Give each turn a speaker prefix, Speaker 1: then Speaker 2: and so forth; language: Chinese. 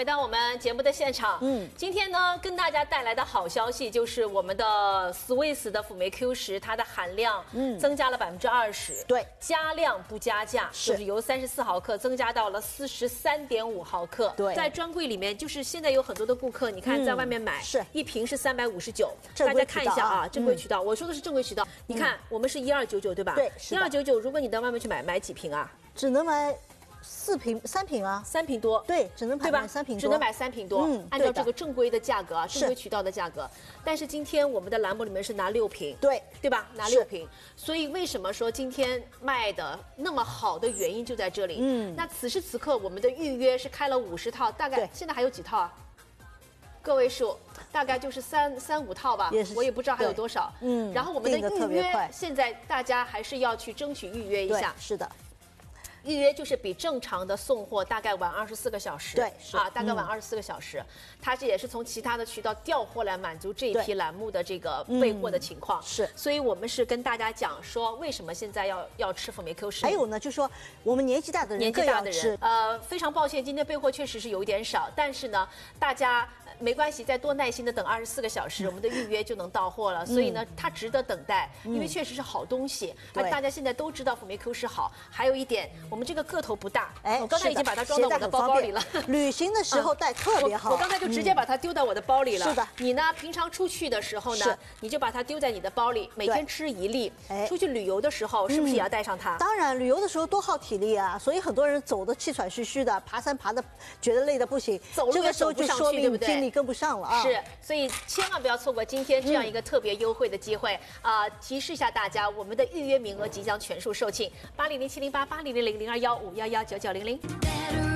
Speaker 1: 回到我们节目的现场。今天呢，跟大家带来的好消息就是我们的 Swiss 的辅酶 Q10，它的含量增加了20%。
Speaker 2: 对，
Speaker 1: 加量不加价，就是由34毫克增加到了43.5毫克。
Speaker 2: 对，
Speaker 1: 在专柜里面，就是现在有很多的顾客，你看在外面买，
Speaker 2: 是
Speaker 1: 一瓶是359，大家看一下啊，正规渠道。我说的是正规渠道，你看我们是1299，对吧？
Speaker 2: 对
Speaker 1: ，1299。如果你到外面去买几瓶啊？
Speaker 2: 只能买3瓶啊
Speaker 1: ，3瓶多，
Speaker 2: 对，只能买3瓶多，
Speaker 1: 只能买3瓶多。按照这个正规的价格啊，正规渠道的价格。但是今天我们的栏目里面是拿6瓶，对吧？拿6瓶。所以为什么说今天卖的那么好的原因就在这里。那此时此刻我们的预约是开了50套，大概现在还有几套啊？个位数，大概就是3、5套吧，我也不知道还有多少。然后我们的预约现在大家还是要去争取预约一下。
Speaker 2: 是的。
Speaker 1: 预约就是比正常的送货大概晚24个小时，
Speaker 2: 对，
Speaker 1: 啊，大概晚24个小时。它这也是从其他的渠道调货来满足这一批栏目的这个备货的情况。
Speaker 2: 是，
Speaker 1: 所以我们是跟大家讲说，为什么现在要吃辅酶 Q10。
Speaker 2: 还有呢，就是说我们年纪大的人更要吃。
Speaker 1: 非常抱歉，今天备货确实是有一点少，但是呢，大家没关系，再多耐心的等24个小时，我们的预约就能到货了。所以呢，它值得等待，因为确实是好东西。而大家现在都知道辅酶 Q10好，还有一点。我们这个个头不大，我刚才已经把它装到我的包包里了。
Speaker 2: 旅行的时候带特别好。
Speaker 1: 我刚才就直接把它丢到我的包里了。
Speaker 2: 是的。
Speaker 1: 你呢，平常出去的时候呢，你就把它丢在你的包里，每天吃1粒。出去旅游的时候，是不是也要带上它？
Speaker 2: 当然，旅游的时候多耗体力啊，所以很多人走的气喘吁吁的，爬山爬的觉得累的不行，
Speaker 1: 走路也走不上去，对不对？
Speaker 2: 精力跟不上了啊。
Speaker 1: 是，所以千万不要错过今天这样一个特别优惠的机会啊！提示一下大家，我们的预约名额即将全数售罄，80070880000215119900。